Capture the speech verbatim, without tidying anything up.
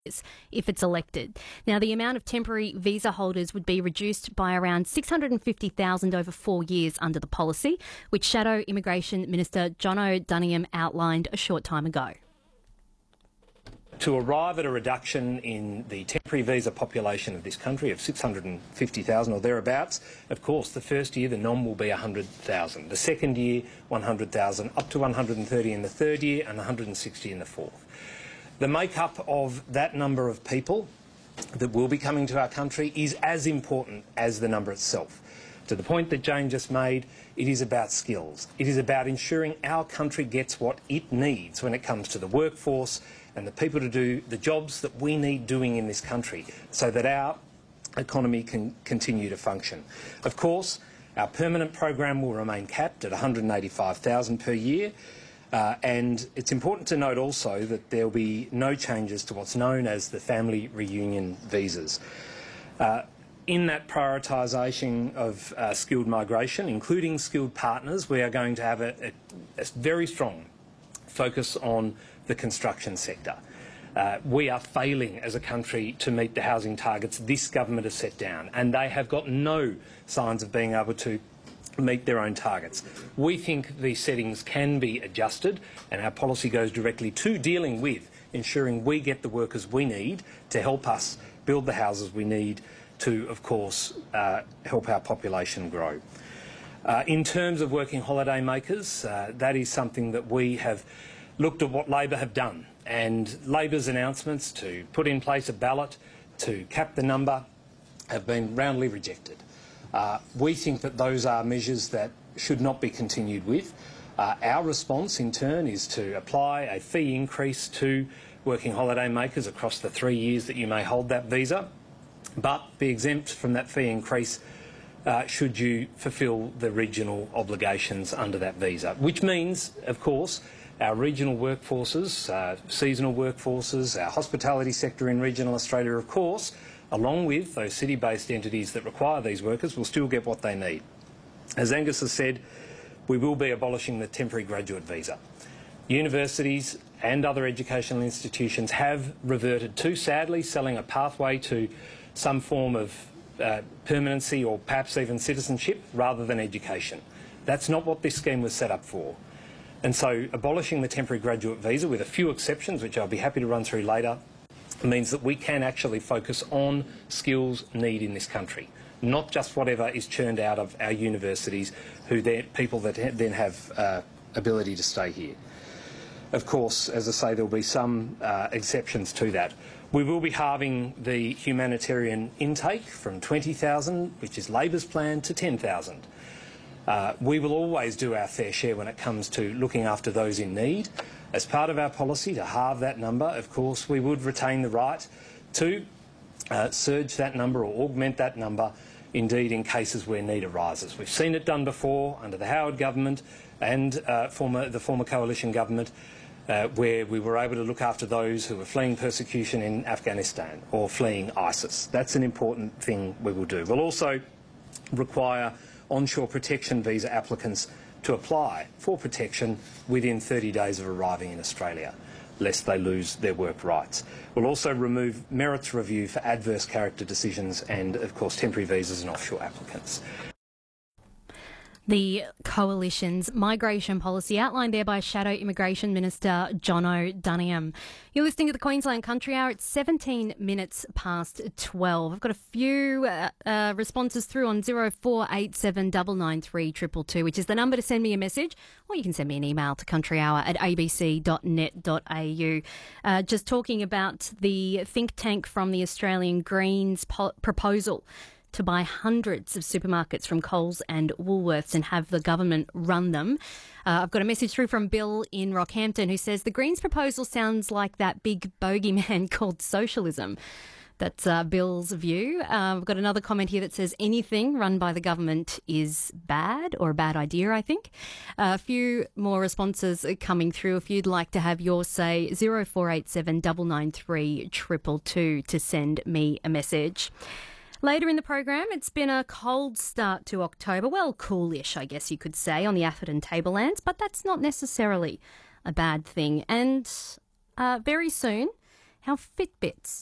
if it's elected. Now, the amount of temporary visa holders would be reduced by around six hundred fifty thousand over four years under the policy, which Shadow Immigration Minister Jono Duniam outlined a short time ago. To arrive at a reduction in the temporary visa population of this country of six hundred fifty thousand or thereabouts, of course, the first year the norm will be one hundred thousand. The second year, one hundred thousand, up to one hundred thirty in the third year and one hundred sixty in the fourth. The makeup of that number of people that will be coming to our country is as important as the number itself. To the point that Jane just made, it is about skills. It is about ensuring our country gets what it needs when it comes to the workforce and the people to do the jobs that we need doing in this country so that our economy can continue to function. Of course, our permanent program will remain capped at one hundred eighty-five thousand per year. Uh, and it's important to note also that there will be no changes to what's known as the family reunion visas. Uh, in that prioritisation of uh, skilled migration, including skilled partners, we are going to have a, a, a very strong focus on the construction sector. Uh, we are failing as a country to meet the housing targets this government has set down, and they have got no signs of being able to meet their own targets. We think these settings can be adjusted, and our policy goes directly to dealing with ensuring we get the workers we need to help us build the houses we need to, of course, uh, help our population grow. Uh, in terms of working holiday makers, uh, that is something that we have looked at what Labor have done, and Labor's announcements to put in place a ballot to cap the number have been roundly rejected. Uh, we think that those are measures that should not be continued with. Uh, our response, in turn, is to apply a fee increase to working holiday makers across the three years that you may hold that visa, but be exempt from that fee increase uh, should you fulfil the regional obligations under that visa, which means, of course, our regional workforces, uh, seasonal workforces, our hospitality sector in regional Australia, of course, along with those city-based entities that require these workers, will still get what they need. As Angus has said, we will be abolishing the temporary graduate visa. Universities and other educational institutions have reverted to, sadly, selling a pathway to some form of uh, permanency or perhaps even citizenship rather than education. That's not what this scheme was set up for. And so abolishing the temporary graduate visa, with a few exceptions, which I'll be happy to run through later, means that we can actually focus on skills need in this country, not just whatever is churned out of our universities, who then, people that then have uh, ability to stay here. Of course, as I say, there will be some uh, exceptions to that. We will be halving the humanitarian intake from twenty thousand, which is Labor's plan, to ten thousand. Uh, we will always do our fair share when it comes to looking after those in need. As part of our policy to halve that number, of course, we would retain the right to uh, surge that number or augment that number, indeed, in cases where need arises. We've seen it done before under the Howard government and uh, former, the former coalition government, uh, where we were able to look after those who were fleeing persecution in Afghanistan or fleeing ISIS. That's an important thing we will do. We'll also require onshore protection visa applicants to apply for protection within thirty days of arriving in Australia, lest they lose their work rights. We'll also remove merits review for adverse character decisions and, of course, temporary visas and offshore applicants. The Coalition's migration policy outlined there by Shadow Immigration Minister Jono Duniam. You're listening to the Queensland Country Hour. It's seventeen minutes past twelve. I've got a few uh, uh, responses through on zero four eight seven nine nine three two two two, which is the number to send me a message, or you can send me an email to countryhour at a b c dot net dot a u. Uh, just talking about the think tank from the Australian Greens po- proposal to buy hundreds of supermarkets from Coles and Woolworths and have the government run them. Uh, I've got a message through from Bill in Rockhampton who says the Greens proposal sounds like that big bogeyman called socialism. That's uh, Bill's view. Uh, I've got another comment here that says anything run by the government is bad, or a bad idea, I think. Uh, a few more responses coming through. If you'd like to have yours, say zero four eight seven nine nine three two two two to send me a message. Later in the program, it's been a cold start to October. Well, coolish, I guess you could say, on the Atherton Tablelands, but that's not necessarily a bad thing. And uh, very soon, how Fitbits